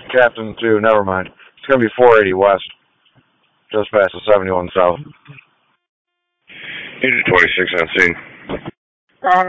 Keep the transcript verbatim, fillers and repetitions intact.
Captain two, never mind. It's going to be four eighty west, just past the seventy-one south. Unit twenty-six on scene. Uh,